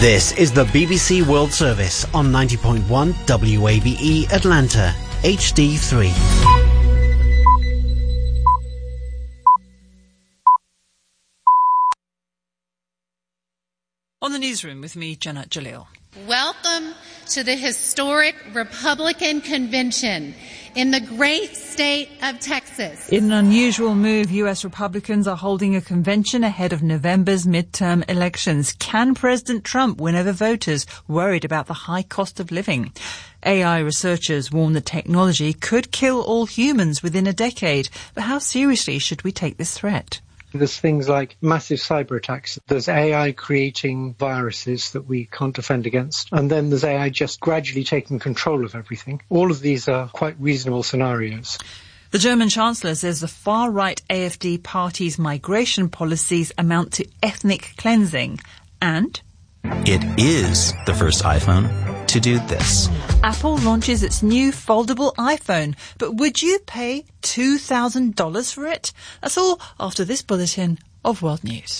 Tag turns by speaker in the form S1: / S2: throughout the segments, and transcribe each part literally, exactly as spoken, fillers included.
S1: This is the B B C World Service on ninety point one W A B E Atlanta, H D three.
S2: On the newsroom with me, Janet Jalil.
S3: Welcome to the historic Republican Convention in the great state of Texas.
S2: In an unusual move, U S Republicans are holding a convention ahead of November's midterm elections. Can President Trump win over voters worried about the high cost of living? A I researchers warn that technology could kill all humans within a decade. But how seriously should we take this threat?
S4: There's things like massive cyber attacks. There's A I creating viruses that we can't defend against. And then there's A I just gradually taking control of everything. All of these are quite reasonable scenarios.
S2: The German Chancellor says the far-right A F D party's migration policies amount to ethnic cleansing. And
S5: it is the first iPhone to do this.
S2: Apple launches its new foldable iPhone, but would you pay two thousand dollars for it? That's all after this bulletin of World News.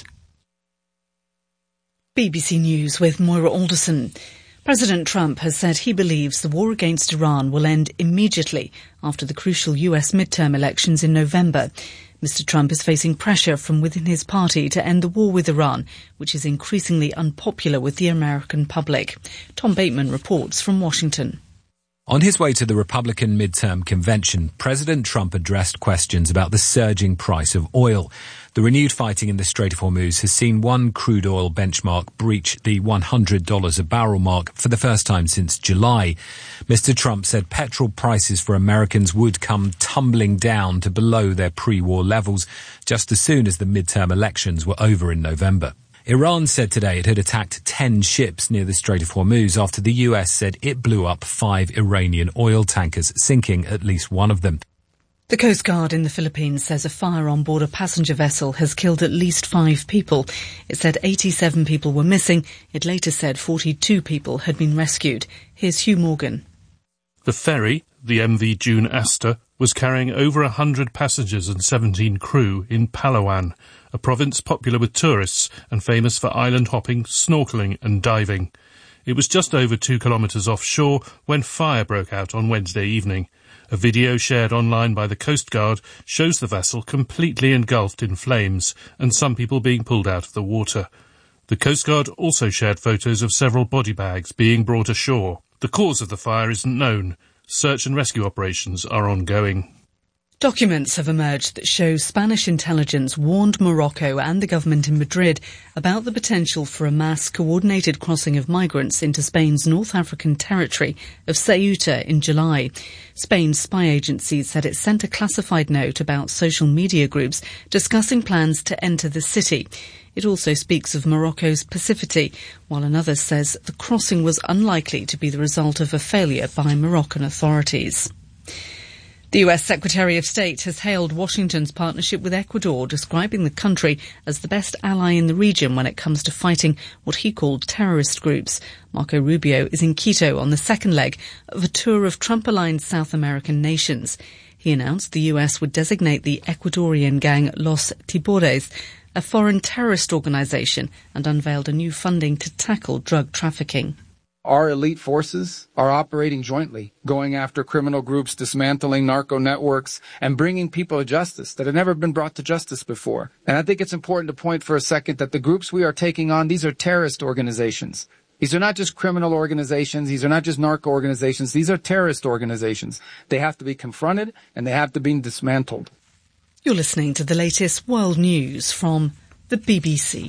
S2: B B C News with Moira Alderson. President Trump has said he believes the war against Iran will end immediately after the crucial U S midterm elections in November. Mister Trump is facing pressure from within his party to end the war with Iran, which is increasingly unpopular with the American public. Tom Bateman reports from Washington.
S6: On his way to the Republican midterm convention, President Trump addressed questions about the surging price of oil. The renewed fighting in the Strait of Hormuz has seen one crude oil benchmark breach the one hundred dollars a barrel mark for the first time since July. Mister Trump said petrol prices for Americans would come tumbling down to below their pre-war levels just as soon as the midterm elections were over in November. Iran said today it had attacked ten ships near the Strait of Hormuz after the U S said it blew up five Iranian oil tankers, sinking at least one of them.
S2: The Coast Guard in the Philippines says a fire on board a passenger vessel has killed at least five people. It said eighty-seven people were missing. It later said forty-two people had been rescued. Here's Hugh Morgan.
S7: The ferry, the M V June Astor, was carrying over one hundred passengers and seventeen crew in Palawan, a province popular with tourists and famous for island hopping, snorkelling and diving. It was just over two kilometres offshore when fire broke out on Wednesday evening. A video shared online by the Coast Guard shows the vessel completely engulfed in flames and some people being pulled out of the water. The Coast Guard also shared photos of several body bags being brought ashore. The cause of the fire isn't known. Search and rescue operations are ongoing.
S2: Documents have emerged that show Spanish intelligence warned Morocco and the government in Madrid about the potential for a mass coordinated crossing of migrants into Spain's North African territory of Ceuta in July. Spain's spy agency said it sent a classified note about social media groups discussing plans to enter the city. It also speaks of Morocco's passivity, while another says the crossing was unlikely to be the result of a failure by Moroccan authorities. The U S Secretary of State has hailed Washington's partnership with Ecuador, describing the country as the best ally in the region when it comes to fighting what he called terrorist groups. Marco Rubio is in Quito on the second leg of a tour of Trump-aligned South American nations. He announced the U S would designate the Ecuadorian gang Los Tibores a foreign terrorist organization and unveiled a new funding to tackle drug trafficking.
S8: Our elite forces are operating jointly, going after criminal groups, dismantling narco networks, and bringing people to justice that have never been brought to justice before. And I think it's important to point for a second that the groups we are taking on, these are terrorist organizations. These are not just criminal organizations. These are not just narco organizations. These are terrorist organizations. They have to be confronted and they have to be dismantled.
S2: You're listening to the latest world news from the B B C.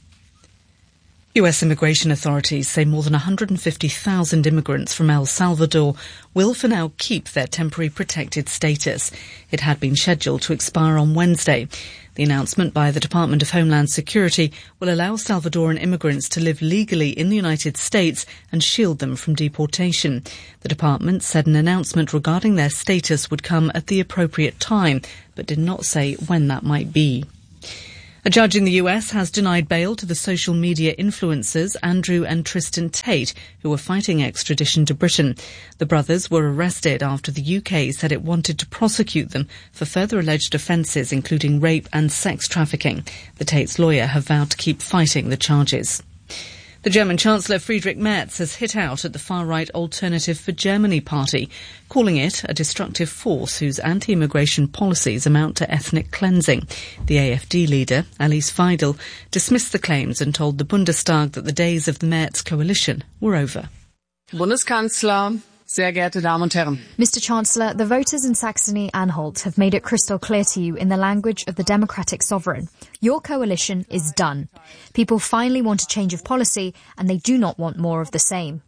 S2: U S immigration authorities say more than one hundred fifty thousand immigrants from El Salvador will for now keep their temporary protected status. It had been scheduled to expire on Wednesday. The announcement by the Department of Homeland Security will allow Salvadoran immigrants to live legally in the United States and shield them from deportation. The department said an announcement regarding their status would come at the appropriate time, but did not say when that might be. A judge in the U S has denied bail to the social media influencers Andrew and Tristan Tate, who were fighting extradition to Britain. The brothers were arrested after the U K said it wanted to prosecute them for further alleged offences, including rape and sex trafficking. The Tates' lawyer have vowed to keep fighting the charges. The German Chancellor Friedrich Merz has hit out at the far-right Alternative for Germany party, calling it a destructive force whose anti-immigration policies amount to ethnic cleansing. The A F D leader, Alice Weidel, dismissed the claims and told the Bundestag that the days of the Merz coalition were over.
S9: Bundeskanzler, sehr geehrte Damen und Herren.
S10: Mister Chancellor, the voters in Saxony-Anhalt have made it crystal clear to you in the language of the democratic sovereign. Your coalition is done. People finally want a change of policy and they do not want more of the same.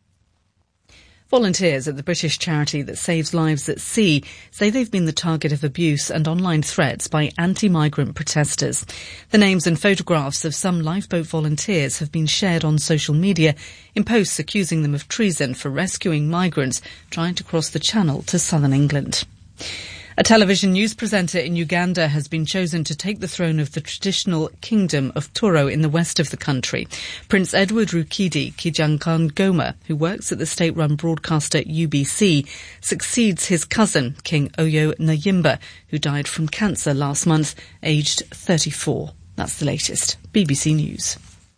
S2: Volunteers at the British charity that saves lives at sea say they've been the target of abuse and online threats by anti-migrant protesters. The names and photographs of some lifeboat volunteers have been shared on social media in posts accusing them of treason for rescuing migrants trying to cross the Channel to southern England. A television news presenter in Uganda has been chosen to take the throne of the traditional kingdom of Toro in the west of the country. Prince Edward Rukidi Kijangangoma, who works at the state-run broadcaster U B C, succeeds his cousin, King Oyo Nayimba, who died from cancer last month, aged thirty-four. That's the latest. B B C News.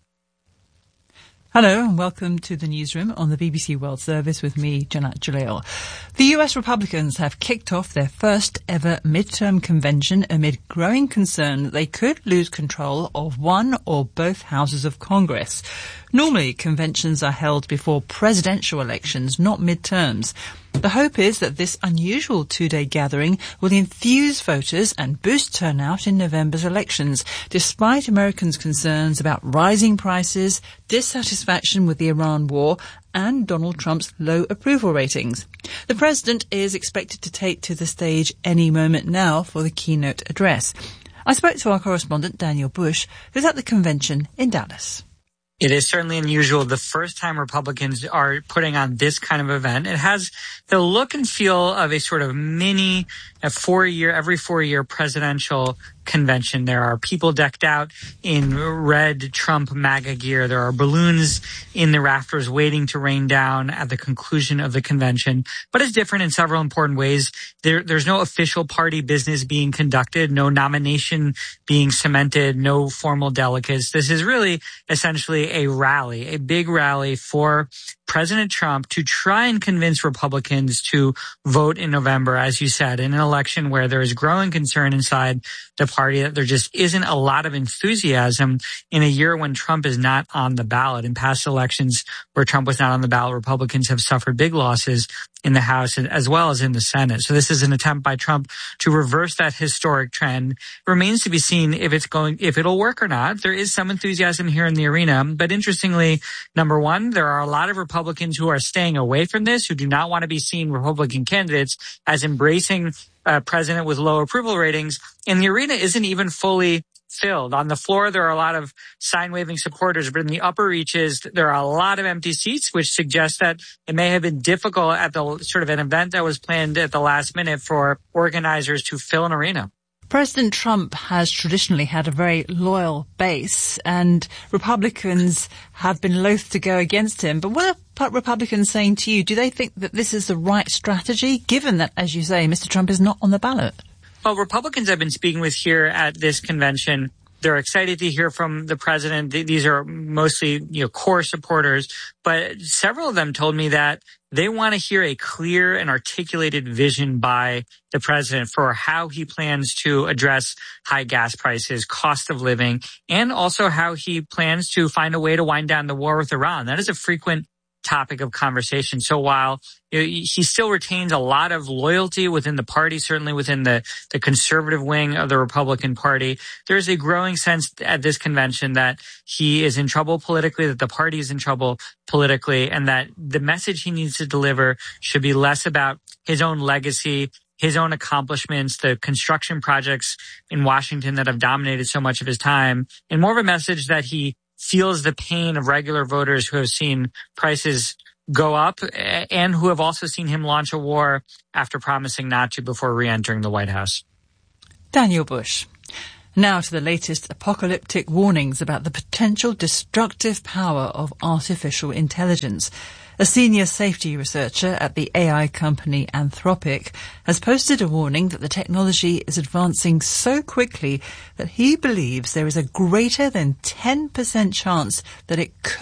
S11: Hello and welcome to the newsroom on the B B C World Service with me, Janat Jalil. The U S Republicans have kicked off their first ever midterm convention amid growing concern that they could lose control of one or both houses of Congress. Normally, conventions are held before presidential elections, not midterms. The hope is that this unusual two-day gathering will enthuse voters and boost turnout in November's elections, despite Americans' concerns about rising prices, dissatisfaction with the Iran war, and Donald Trump's low approval ratings. The president is expected to take to the stage any moment now for the keynote address. I spoke to our correspondent, Daniel Bush, who's at the convention in Dallas.
S12: It is certainly unusual. The first time Republicans are putting on this kind of event. It has the look and feel of a sort of mini, a four-year, every four-year presidential convention. There are people decked out in red Trump MAGA gear. There are balloons in the rafters waiting to rain down at the conclusion of the convention. But it's different in several important ways. There, there's no official party business being conducted, no nomination being cemented, no formal delegates. This is really essentially a rally, a big rally for President Trump to try and convince Republicans to vote in November, as you said, in an election where there is growing concern inside the party that there just isn't a lot of enthusiasm in a year when Trump is not on the ballot. In past elections where Trump was not on the ballot, Republicans have suffered big losses in the House as well as in the Senate. So this is an attempt by Trump to reverse that historic trend. It remains to be seen if it's going, if it'll work or not. There is some enthusiasm here in the arena, but interestingly, number one, there are a lot of Republicans who are staying away from this, who do not want to be seen Republican candidates as embracing a president with low approval ratings. And the arena isn't even fully filled. On the floor, there are a lot of sign-waving supporters, but in the upper reaches, there are a lot of empty seats, which suggests that it may have been difficult at the sort of an event that was planned at the last minute for organizers to fill an arena.
S11: President Trump has traditionally had a very loyal base, and Republicans have been loath to go against him. But what are Republicans saying to you? Do they think that this is the right strategy, given that, as you say, Mister Trump is not on the ballot?
S12: Well, Republicans I've been speaking with here at this convention, they're excited to hear from the president. These are mostly, you know, core supporters, but several of them told me that they want to hear a clear and articulated vision by the president for how he plans to address high gas prices, cost of living, and also how he plans to find a way to wind down the war with Iran. That is a frequent topic of conversation. So while you know, he still retains a lot of loyalty within the party, certainly within the, the conservative wing of the Republican Party, there is a growing sense at this convention that he is in trouble politically, that the party is in trouble politically, and that the message he needs to deliver should be less about his own legacy, his own accomplishments, the construction projects in Washington that have dominated so much of his time, and more of a message that he feels the pain of regular voters who have seen prices go up and who have also seen him launch a war after promising not to before re-entering the White House.
S11: Daniel Bush. Now to the latest apocalyptic warnings about the potential destructive power of artificial intelligence. A senior safety researcher at the A I company Anthropic has posted a warning that the technology is advancing so quickly that he believes there is a greater than ten percent chance that it could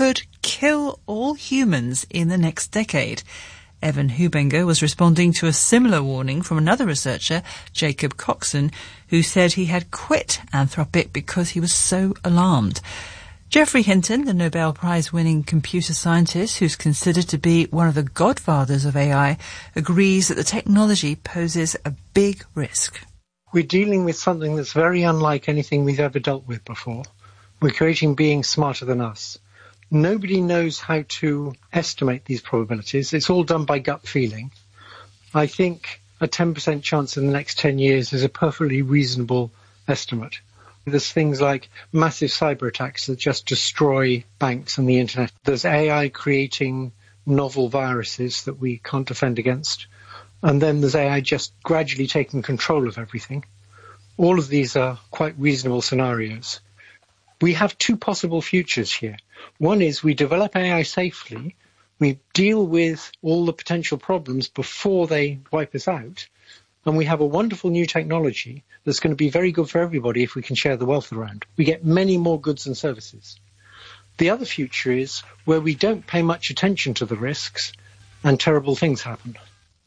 S11: kill all humans in the next decade. Evan Hubinger was responding to a similar warning from another researcher, Jacob Coxon, who said he had quit Anthropic because he was so alarmed. Geoffrey Hinton, the Nobel Prize-winning computer scientist who's considered to be one of the godfathers of A I, agrees that the technology poses a big risk.
S4: We're dealing with something that's very unlike anything we've ever dealt with before. We're creating beings smarter than us. Nobody knows how to estimate these probabilities. It's all done by gut feeling. I think a ten percent chance in the next ten years is a perfectly reasonable estimate. There's things like massive cyber attacks that just destroy banks and the internet. There's A I creating novel viruses that we can't defend against. And then there's A I just gradually taking control of everything. All of these are quite reasonable scenarios. We have two possible futures here. One is we develop A I safely, we deal with all the potential problems before they wipe us out, and we have a wonderful new technology that's going to be very good for everybody if we can share the wealth around. We get many more goods and services. The other future is where we don't pay much attention to the risks and terrible things happen.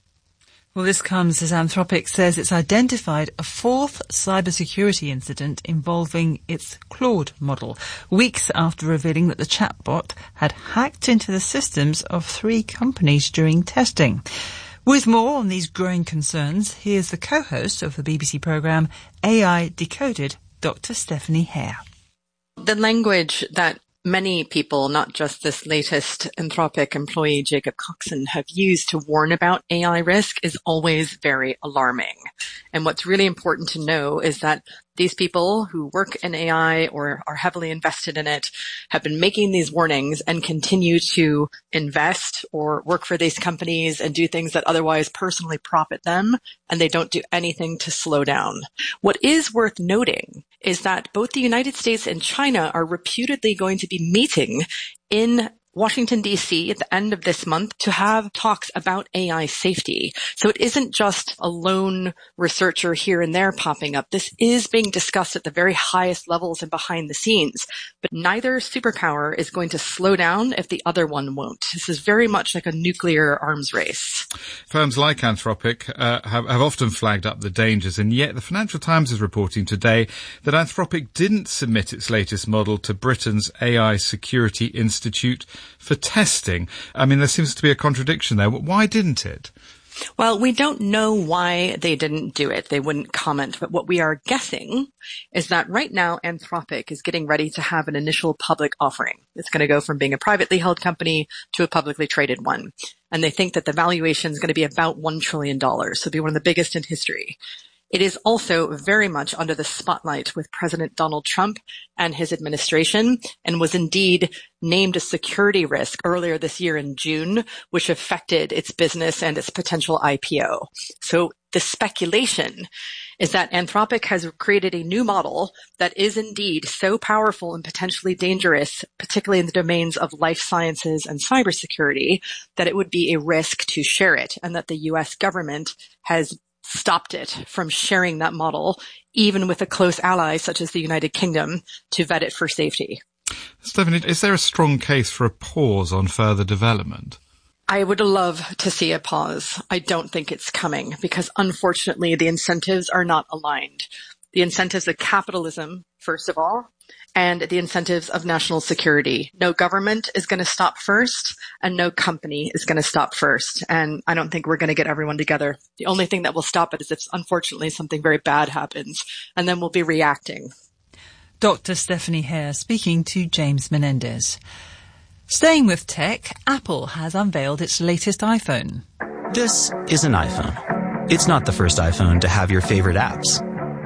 S11: Well, this comes as Anthropic says it's identified a fourth cybersecurity incident involving its Claude model, weeks after revealing that the chatbot had hacked into the systems of three companies during testing. With more on these growing concerns, here's the co-host of the B B C programme A I Decoded, Doctor Stephanie Hare.
S13: The language that many people, not just this latest Anthropic employee, Jacob Coxon, have used to warn about A I risk is always very alarming. And what's really important to know is that these people who work in A I or are heavily invested in it have been making these warnings and continue to invest or work for these companies and do things that otherwise personally profit them, and they don't do anything to slow down. What is worth noting is that both the United States and China are reputedly going to be meeting in Washington, D C at the end of this month to have talks about A I safety. So it isn't just a lone researcher here and there popping up. This is being discussed at the very highest levels and behind the scenes. But neither superpower is going to slow down if the other one won't. This is very much like a nuclear arms race.
S14: Firms like Anthropic uh, have, have often flagged up the dangers, and yet the Financial Times is reporting today that Anthropic didn't submit its latest model to Britain's A I Security Institute for testing. I mean, there seems to be a contradiction there. Why didn't it?
S13: Well, we don't know why they didn't do it. They wouldn't comment. But what we are guessing is that right now Anthropic is getting ready to have an initial public offering. It's going to go from being a privately held company to a publicly traded one. And they think that the valuation is going to be about one trillion dollars. So it'll be one of the biggest in history. It is also very much under the spotlight with President Donald Trump and his administration, and was indeed named a security risk earlier this year in June, which affected its business and its potential I P O. So the speculation is that Anthropic has created a new model that is indeed so powerful and potentially dangerous, particularly in the domains of life sciences and cybersecurity, that it would be a risk to share it, and that the U S government has stopped it from sharing that model, even with a close ally such as the United Kingdom, to vet it for safety.
S14: Stephanie, is there a strong case for a pause on further development?
S13: I would love to see a pause. I don't think it's coming because, unfortunately, the incentives are not aligned. The incentives of capitalism, first of all, and the incentives of national security. No government is going to stop first, and no company is going to stop first. And I don't think we're going to get everyone together. The only thing that will stop it is if, unfortunately, something very bad happens, and then we'll be reacting.
S11: Doctor Stephanie Hare speaking to James Menendez. Staying with tech, Apple has unveiled its latest iPhone.
S5: This is an iPhone. It's not the first iPhone to have your favorite apps,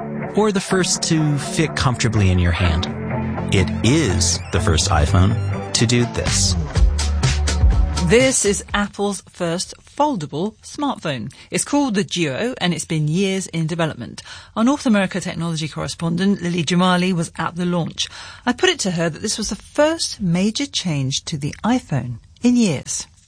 S5: or the first to fit comfortably in your hand. It is the first iPhone to do this.
S11: This is Apple's first foldable smartphone. It's called the Duo, and it's been years in development. Our North America technology correspondent, Lily Jamali, was at the launch. I put it to her that this was the first major change to the iPhone in years.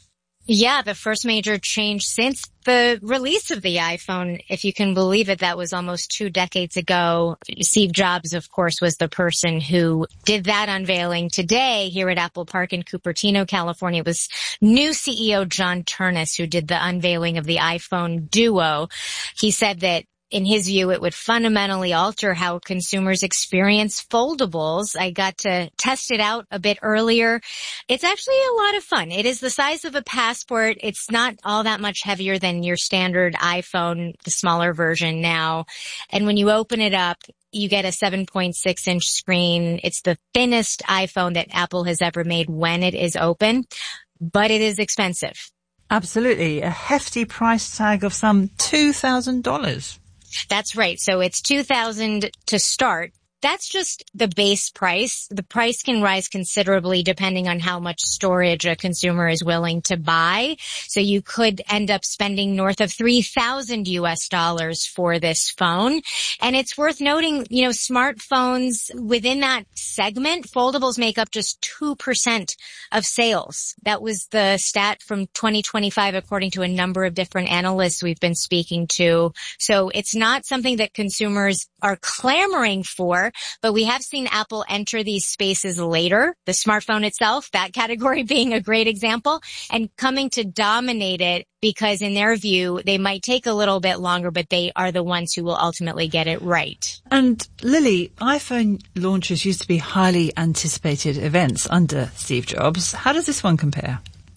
S15: Yeah, the first major change since the release of the iPhone, if you can believe it. That was almost two decades ago. Steve Jobs, of course, was the person who did that unveiling. Today, here at Apple Park in Cupertino, California, it was new C E O John Ternus who did the unveiling of the iPhone Duo. He said that in his view, it would fundamentally alter how consumers experience foldables. I got to test it out a bit earlier. It's actually a lot of fun. It is the size of a passport. It's not all that much heavier than your standard iPhone, the smaller version now. And when you open it up, you get a seven point six inch screen. It's the thinnest iPhone that Apple has ever made when it is open, but it is expensive.
S11: Absolutely. A hefty price tag of some two thousand dollars.
S15: That's right. So it's two thousand dollars to start. That's just the base price. The price can rise considerably depending on how much storage a consumer is willing to buy. So you could end up spending north of three thousand U S dollars for this phone. And it's worth noting, you know, smartphones within that segment, foldables make up just two percent of sales. That was the stat from twenty twenty-five, according to a number of different analysts we've been speaking to. So it's not something that consumers are clamoring for. But we have seen Apple enter these spaces later, the smartphone itself, that category being a great example, and coming to dominate it because in their view, they might take a little bit longer, but they are the ones who will ultimately get it right.
S11: And Lily, iPhone launches used to be highly anticipated events under Steve Jobs. How does this one compare?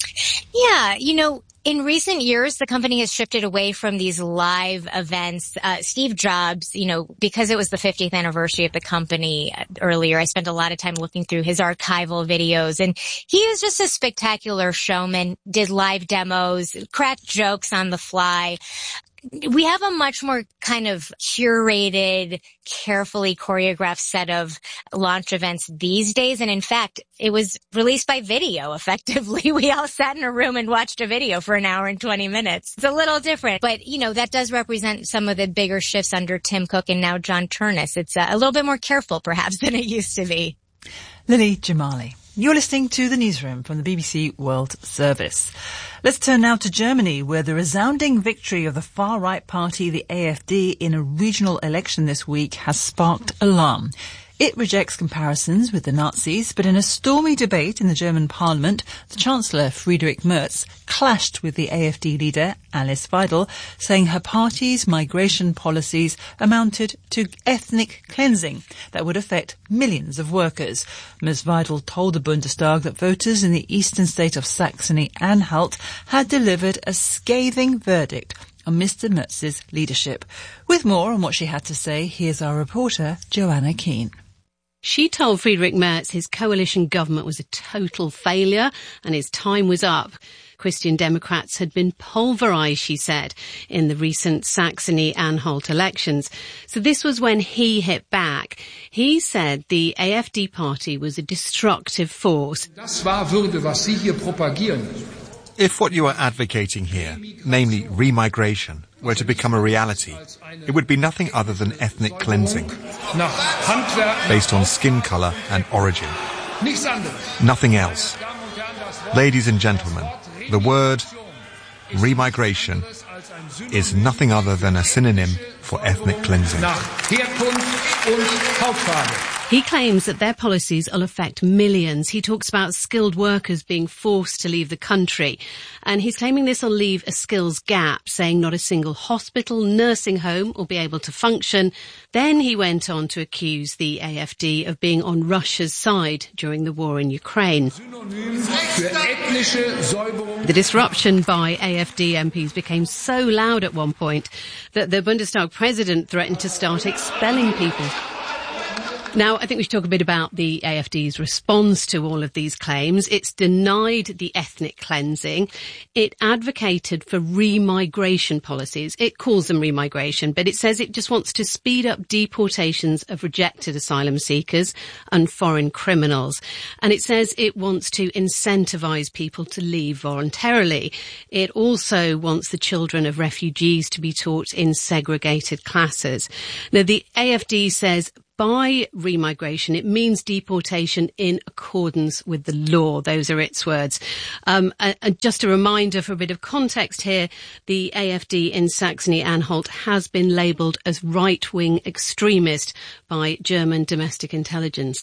S15: Yeah, you know, in recent years, the company has shifted away from these live events. Uh, Steve Jobs, you know, because it was the fiftieth anniversary of the company earlier, I spent a lot of time looking through his archival videos, and he is just a spectacular showman, did live demos, cracked jokes on the fly. We have a much more kind of curated, carefully choreographed set of launch events these days. And in fact, it was released by video effectively. We all sat in a room and watched a video for an hour and twenty minutes. It's a little different, but you know, that does represent some of the bigger shifts under Tim Cook and now John Ternus. It's a, a little bit more careful perhaps than it used to be.
S11: Lily Jamali. You're listening to the newsroom from the B B C World Service. Let's turn now to Germany, where the resounding victory of the far-right party, the A F D, in a regional election this week has sparked alarm. It rejects comparisons with the Nazis, but in a stormy debate in the German parliament, the Chancellor, Friedrich Merz, clashed with the A F D leader, Alice Weidel, saying her party's migration policies amounted to ethnic cleansing that would affect millions of workers. Miz Weidel told the Bundestag that voters in the eastern state of Saxony-Anhalt had delivered a scathing verdict on Mister Merz's leadership. With more on what she had to say, here's our reporter, Joanna Keane.
S16: She told Friedrich Merz his coalition government was a total failure and his time was up. Christian Democrats had been pulverised, she said, in the recent Saxony-Anhalt elections. So this was when he hit back. He said the A F D party was a destructive force.
S17: Das war würde, was Sie hier propagieren.
S18: If what you are advocating here, namely remigration, were to become a reality, it would be nothing other than ethnic cleansing, based on skin colour and origin. Nothing else. Ladies and gentlemen, the word remigration is nothing other than a synonym for ethnic cleansing.
S16: He claims that their policies will affect millions. He talks about skilled workers being forced to leave the country. And he's claiming this will leave a skills gap, saying not a single hospital, nursing home will be able to function. Then he went on to accuse the A F D of being on Russia's side during the war in Ukraine. The disruption by A F D M Ps became so loud at one point that the Bundestag president threatened to start expelling people. Now, I think we should talk a bit about the A F D's response to all of these claims. It's denied the ethnic cleansing. It advocated for remigration policies. It calls them remigration, but it says it just wants to speed up deportations of rejected asylum seekers and foreign criminals. And it says it wants to incentivise people to leave voluntarily. It also wants the children of refugees to be taught in segregated classes. Now, the A F D says by remigration, it means deportation in accordance with the law. Those are its words. Um, and just a reminder for a bit of context here, the A F D in Saxony-Anhalt has been labelled as right-wing extremist by German domestic intelligence.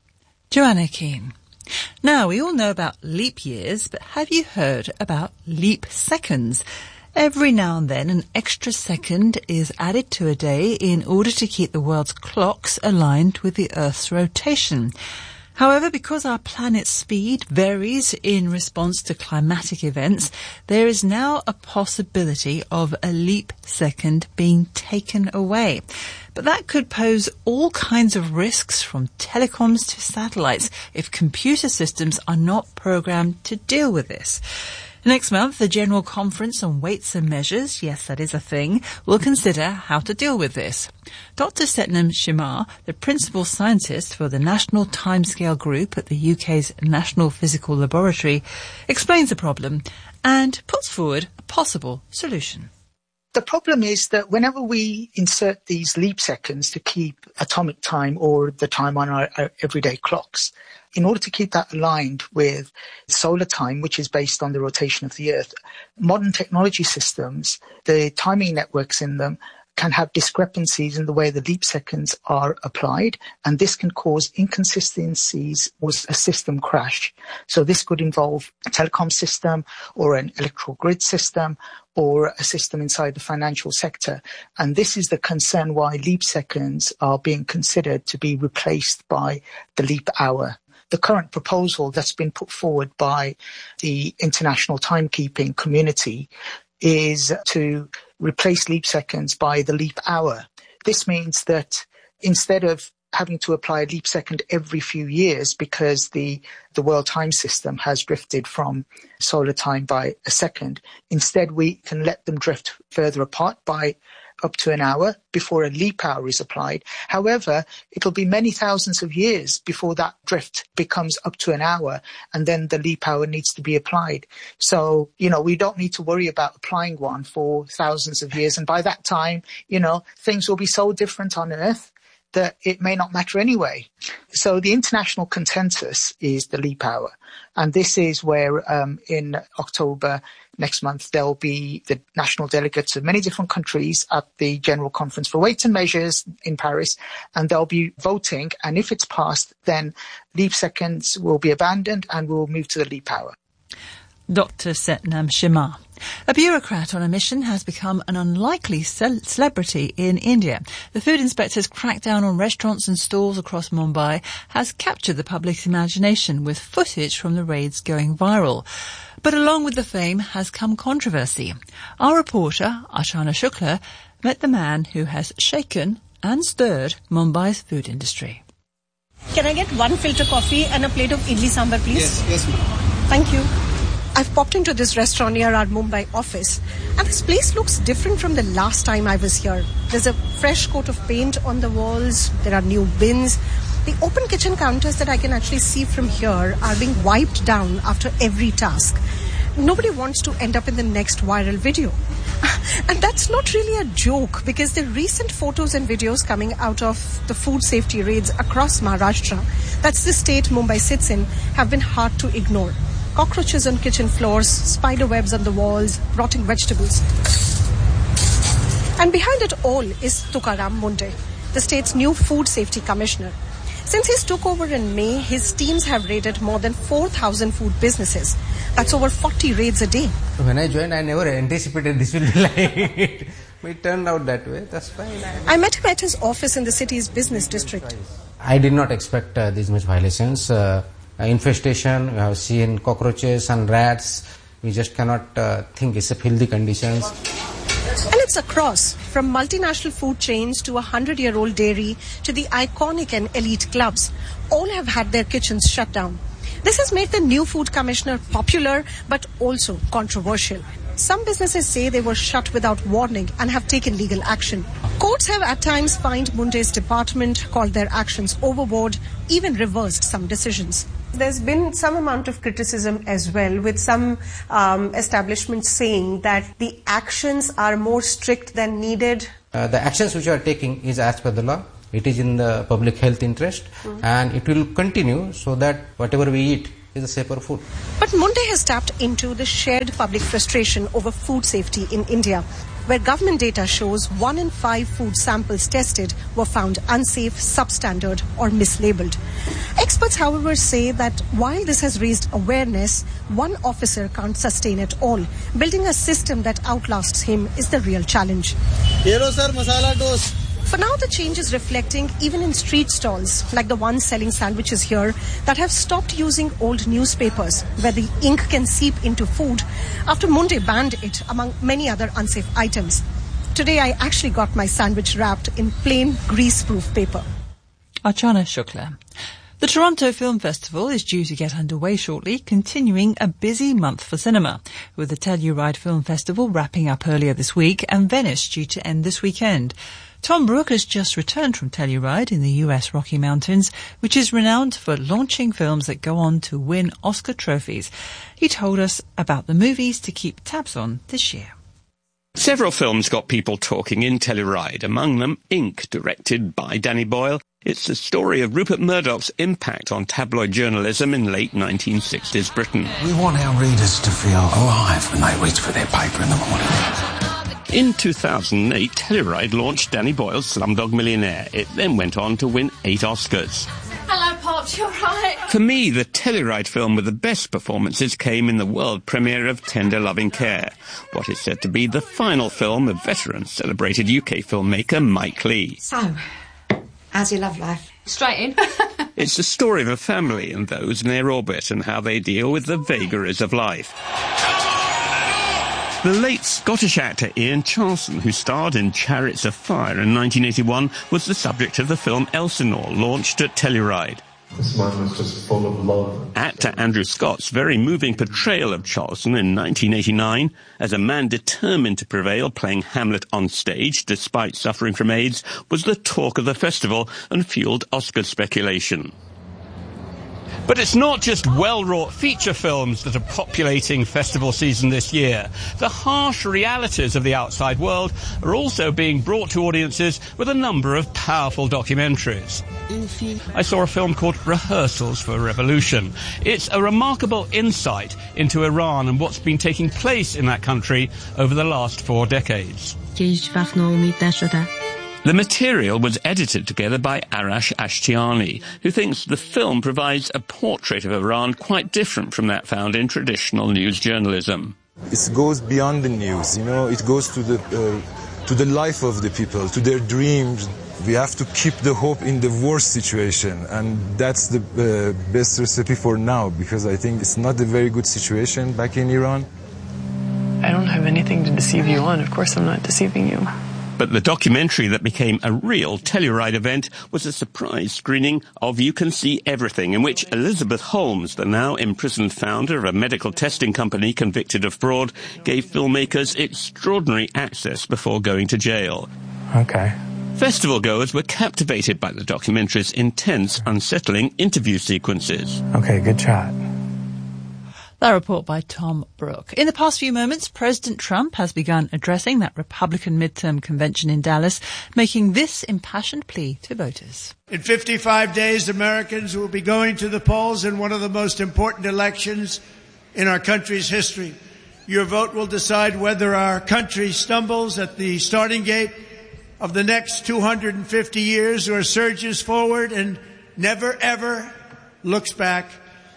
S11: Joanna Keane. Now, we all know about leap years, but have you heard about leap seconds? Every now and then, an extra second is added to a day in order to keep the world's clocks aligned with the Earth's rotation. However, because our planet's speed varies in response to climatic events, there is now a possibility of a leap second being taken away. But that could pose all kinds of risks, from telecoms to satellites, if computer systems are not programmed to deal with this. Next month, the General Conference on Weights and Measures, yes, that is a thing, will consider how to deal with this. Doctor Setnam Shimar, the principal scientist for the National Timescale Group at the U K's National Physical Laboratory, explains the problem and puts forward a possible solution.
S19: The problem is that whenever we insert these leap seconds to keep atomic time or the time on our, our everyday clocks, in order to keep that aligned with solar time, which is based on the rotation of the Earth, modern technology systems, the timing networks in them, can have discrepancies in the way the leap seconds are applied, and this can cause inconsistencies or a system crash. So this could involve a telecom system or an electrical grid system or a system inside the financial sector. And this is the concern why leap seconds are being considered to be replaced by the leap hour. The current proposal that's been put forward by the international timekeeping community is to replace leap seconds by the leap hour. This means that instead of having to apply a leap second every few years because the, the world time system has drifted from solar time by a second, instead we can let them drift further apart by up to an hour before a leap hour is applied. However, it'll be many thousands of years before that drift becomes up to an hour, and then the leap hour needs to be applied. So, you know, we don't need to worry about applying one for thousands of years. And by that time, you know, things will be so different on Earth that it may not matter anyway. So the international consensus is the leap hour. And this is where um, in October next month, there'll be the national delegates of many different countries at the General Conference for Weights and Measures in Paris, and they'll be voting. And if it's passed, then leap seconds will be abandoned and we'll move to the leap hour.
S11: Doctor Setnam Shimar. A bureaucrat on a mission has become an unlikely ce- celebrity in India. The food inspector's crackdown on restaurants and stalls across Mumbai has captured the public's imagination, with footage from the raids going viral. But along with the fame has come controversy. Our reporter, Ashana Shukla, met the man who has shaken and stirred Mumbai's food industry.
S20: Can I get one filter coffee and a plate of idli sambar, please?
S21: Yes, yes, ma'am.
S20: Thank you. I've popped into this restaurant near our Mumbai office, and this place looks different from the last time I was here. There's a fresh coat of paint on the walls, there are new bins. The open kitchen counters that I can actually see from here are being wiped down after every task. Nobody wants to end up in the next viral video. And that's not really a joke, because the recent photos and videos coming out of the food safety raids across Maharashtra, that's the state Mumbai sits in, have been hard to ignore. Cockroaches on kitchen floors, spider webs on the walls, rotting vegetables. And behind it all is Tukaram Munde, the state's new food safety commissioner. Since he took over in May, his teams have raided more than four thousand food businesses. That's over forty raids a day.
S21: When I joined, I never anticipated this will be like it. It turned out that way. That's fine.
S20: I met him at his office in the city's business district.
S21: I did not expect uh, these much violations. Uh, infestation, we have seen cockroaches and rats. We just cannot uh, think it's a filthy conditions.
S20: And it's across, from multinational food chains to a hundred-year-old dairy to the iconic and elite clubs. All have had their kitchens shut down. This has made the new food commissioner popular, but also controversial. Some businesses say they were shut without warning and have taken legal action. Courts have at times fined Munde's department, called their actions overboard, even reversed some decisions. There's been some amount of criticism as well, with some um, establishments saying that the actions are more strict than needed.
S21: Uh, the actions which we are taking is as per the law. It is in the public health interest, mm. and it will continue so that whatever we eat is a safer food.
S20: But Monday has tapped into the shared public frustration over food safety in India, where government data shows one in five food samples tested were found unsafe, substandard or mislabeled. Experts, however, say that while this has raised awareness, one officer can't sustain it all. Building a system that outlasts him is the real challenge.
S1: Hello, sir, masala toast.
S20: For now, the change is reflecting even in street stalls, like the ones selling sandwiches here, that have stopped using old newspapers, where the ink can seep into food, after Monday banned it, among many other unsafe items. Today, I actually got my sandwich wrapped in plain grease-proof paper.
S11: Archana Shukla. The Toronto Film Festival is due to get underway shortly, continuing a busy month for cinema, with the Telluride Film Festival wrapping up earlier this week and Venice due to end this weekend. Tom Brooke has just returned from Telluride in the U S Rocky Mountains, which is renowned for launching films that go on to win Oscar trophies. He told us about the movies to keep tabs on this year.
S22: Several films got people talking in Telluride, among them Ink, directed by Danny Boyle. It's the story of Rupert Murdoch's impact on tabloid journalism in late nineteen sixties Britain.
S23: We want our readers to feel alive when they reach for their paper in the morning.
S22: In two thousand eight, Telluride launched Danny Boyle's Slumdog Millionaire. It then went on to win eight Oscars.
S24: Hello, Pops, you all right?
S22: For me, the Telluride film with the best performances came in the world premiere of Tender Loving Care, what is said to be the final film of veteran celebrated U K filmmaker Mike Leigh.
S24: So, how's your love life? Straight in.
S22: It's the story of a family and those in their orbit and how they deal with the vagaries of life. The late Scottish actor Ian Charleson, who starred in Chariots of Fire in nineteen eighty-one, was the subject of the film Elsinore, launched at Telluride.
S25: This man was just full of love.
S22: Actor Andrew Scott's very moving portrayal of Charleson in nineteen eighty-nine, as a man determined to prevail playing Hamlet on stage despite suffering from AIDS, was the talk of the festival and fueled Oscar speculation. But it's not just well-wrought feature films that are populating festival season this year. The harsh realities of the outside world are also being brought to audiences with a number of powerful documentaries. I saw a film called Rehearsals for a Revolution. It's a remarkable insight into Iran and what's been taking place in that country over the last four decades. The material was edited together by Arash Ashtiani, who thinks the film provides a portrait of Iran quite different from that found in traditional news journalism.
S26: It goes beyond the news, you know, it goes to the, uh, to the life of the people, to their dreams. We have to keep the hope in the worst situation, and that's the uh, best recipe for now, because I think it's not a very good situation back in Iran.
S27: I don't have anything to deceive you on. Of course I'm not deceiving you.
S22: But the documentary that became a real Telluride event was a surprise screening of You Can See Everything, in which Elizabeth Holmes, the now imprisoned founder of a medical testing company convicted of fraud, gave filmmakers extraordinary access before going to jail.
S27: Okay.
S22: Festival goers were captivated by the documentary's intense, unsettling interview sequences.
S27: Okay, good chat.
S11: That report by Tom Brooke. In the past few moments, President Trump has begun addressing that Republican midterm convention in Dallas, making this impassioned plea to voters.
S28: In fifty-five days, Americans will be going to the polls in one of the most important elections in our country's history. Your vote will decide whether our country stumbles at the starting gate of the next two hundred fifty years or surges forward and never, ever looks back.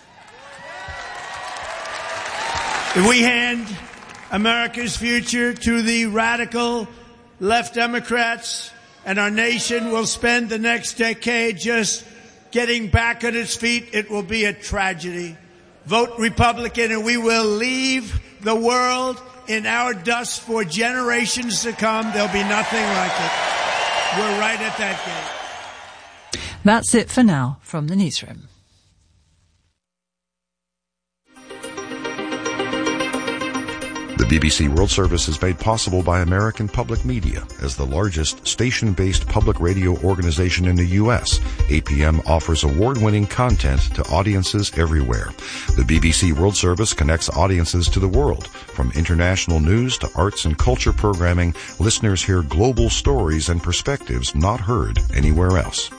S28: If we hand America's future to the radical left Democrats, and our nation will spend the next decade just getting back on its feet, it will be a tragedy. Vote Republican and we will leave the world in our dust for generations to come. There'll be nothing like it. We're right at that gate.
S11: That's it for now from the newsroom.
S29: The
S2: B B C World Service is made possible by American Public Media. As the largest station-based public radio organization in the U S, A P M offers award-winning content to audiences everywhere. The B B C World Service connects audiences to the world. From international news to arts and culture programming, listeners hear global stories and perspectives not heard anywhere else.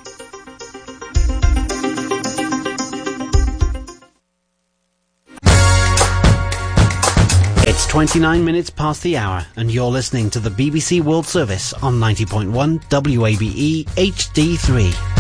S3: It's twenty-nine minutes past the hour, and you're listening to the B B C World Service on ninety point one W A B E H D three.